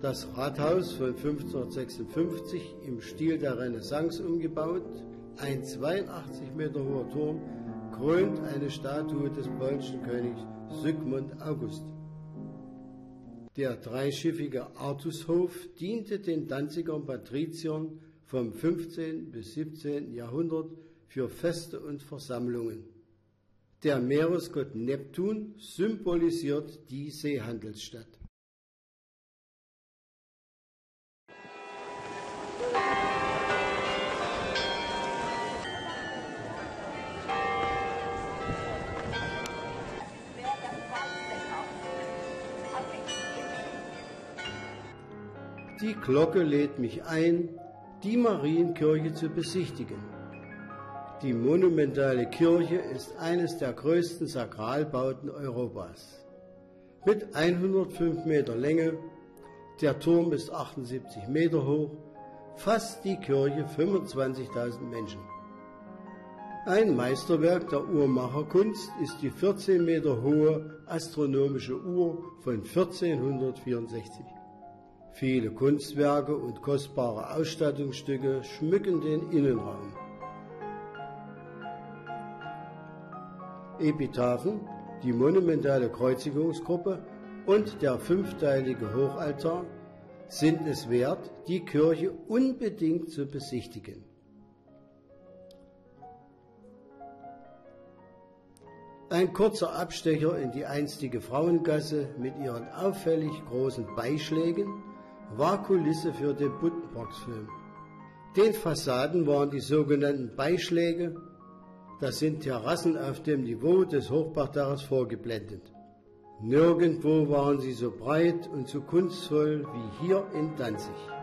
Das Rathaus von 1556 im Stil der Renaissance umgebaut, ein 82 Meter hoher Turm, krönt eine Statue des polnischen Königs Zygmunt August. Der dreischiffige Artushof diente den Danziger Patriziern vom 15. bis 17. Jahrhundert für Feste und Versammlungen. Der Meeresgott Neptun symbolisiert die Seehandelsstadt. Die Glocke lädt mich ein, die Marienkirche zu besichtigen. Die monumentale Kirche ist eines der größten Sakralbauten Europas. Mit 105 Meter Länge, der Turm ist 78 Meter hoch, fasst die Kirche 25.000 Menschen. Ein Meisterwerk der Uhrmacherkunst ist die 14 Meter hohe astronomische Uhr von 1464. Viele Kunstwerke und kostbare Ausstattungsstücke schmücken den Innenraum. Epitaphen, die monumentale Kreuzigungsgruppe und der fünfteilige Hochaltar sind es wert, die Kirche unbedingt zu besichtigen. Ein kurzer Abstecher in die einstige Frauengasse mit ihren auffällig großen Beischlägen war Kulisse für den Buddenbrooks-Film. Den Fassaden waren die sogenannten Beischläge, das sind Terrassen auf dem Niveau des Hochparterres vorgeblendet. Nirgendwo waren sie so breit und so kunstvoll wie hier in Danzig.